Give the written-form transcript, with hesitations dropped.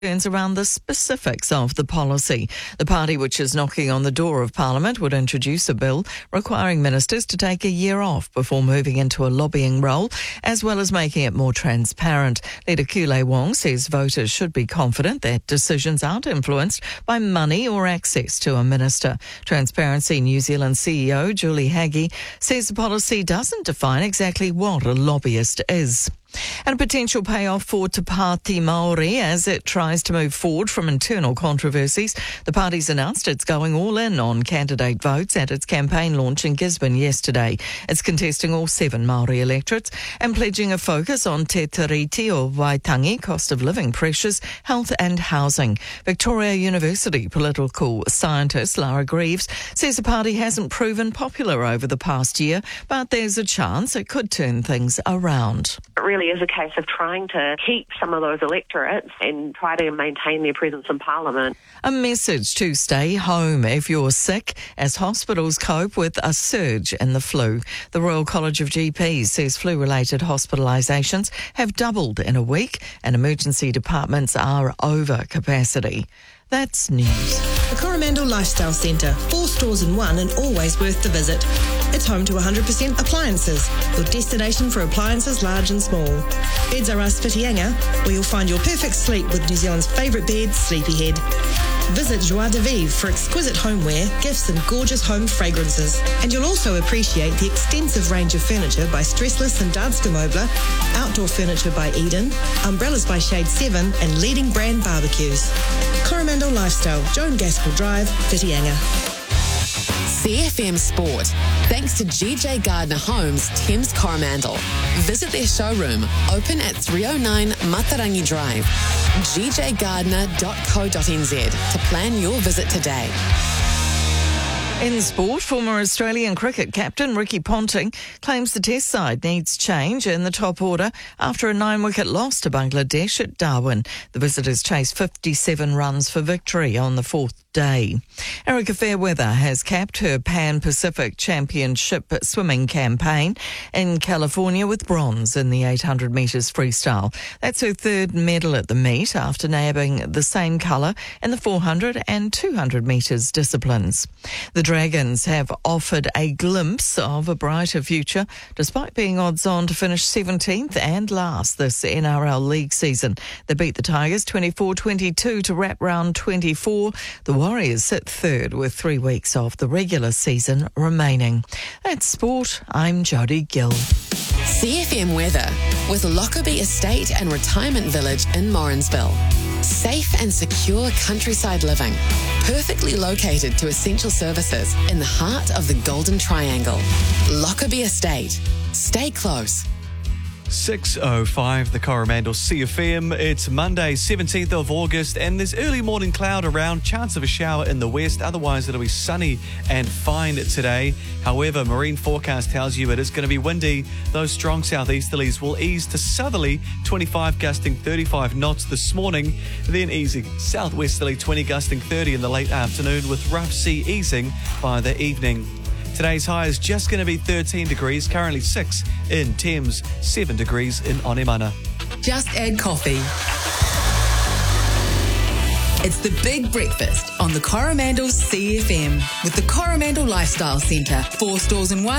concerns around the specifics of the policy. The party, which is knocking on the door of Parliament, would introduce a bill requiring ministers to take a year off before moving into a lobbying role, as well as making it more transparent. Leader Kule Wong says voters should be confident that decisions aren't influenced by money or access to a minister. Transparency New Zealand CEO Julie Haggie says the policy doesn't define exactly what a lobbyist is. And a potential payoff for Te Pāti Māori as it tries to move forward from internal controversies. The party's announced it's going all in on candidate votes at its campaign launch in Gisborne yesterday. It's contesting all 7 Māori electorates and pledging a focus on Te Tiriti o Waitangi, cost of living pressures, health and housing. Victoria University political scientist Lara Greaves says the party hasn't proven popular over the past year, but there's a chance it could turn things around. It really is a case of trying to keep some of those electorates and try to maintain their presence in Parliament. A message to stay home if you're sick as hospitals cope with a surge in the flu. The Royal College of GPs says flu-related hospitalisations have doubled in a week and emergency departments are over capacity. That's news. The Coromandel Lifestyle Centre, 4 stores in one and always worth the visit. It's home to 100% appliances, your destination for appliances large and small. Beds are us Whitianga, where you'll find your perfect sleep with New Zealand's favourite bed, Sleepyhead. Visit Joie de Vivre for exquisite homeware, gifts and gorgeous home fragrances. And you'll also appreciate the extensive range of furniture by Stressless and Danske Möbler, outdoor furniture by Eden, umbrellas by Shade 7 and leading brand barbecues. Coromandel Lifestyle, Joan Gaskell Drive, Whitianga. CFM Sport. Thanks to GJ Gardner Homes, Thames Coromandel. Visit their showroom, open at 309 Matarangi Drive. gjgardner.co.nz to plan your visit today. In sport, former Australian cricket captain Ricky Ponting claims the Test side needs change in the top order after a 9-wicket loss to Bangladesh at Darwin. The visitors chased 57 runs for victory on the 4th day. Erica Fairweather has capped her Pan-Pacific Championship swimming campaign in California with bronze in the 800 metres freestyle. That's her 3rd medal at the meet after nabbing the same colour in the 400 and 200 metres disciplines. The Dragons have offered a glimpse of a brighter future despite being odds-on to finish 17th and last this NRL League season. They beat the Tigers 24-22 to wrap round 24. The Warriors sit 3rd with 3 weeks of the regular season remaining. That's sport. I'm Jodie Gill. CFM weather with Lockerbie Estate and Retirement Village in Morrinsville. Safe and secure countryside living, perfectly located to essential services in the heart of the Golden Triangle. Lockerbie Estate. Stay close. 6:05, the Coromandel CFM. It's Monday, 17th of August, and there's early morning cloud around, chance of a shower in the west. Otherwise, it'll be sunny and fine today. However, marine forecast tells you it is going to be windy. Those strong southeasterlies will ease to southerly, 25 gusting 35 knots this morning, then easing southwesterly, 20 gusting 30 in the late afternoon, with rough sea easing by the evening. Today's high is just going to be 13 degrees, currently 6 in Thames, 7 degrees in Onemana. Just add coffee. It's the big breakfast on the Coromandel CFM with the Coromandel Lifestyle Centre. 4 stores in one.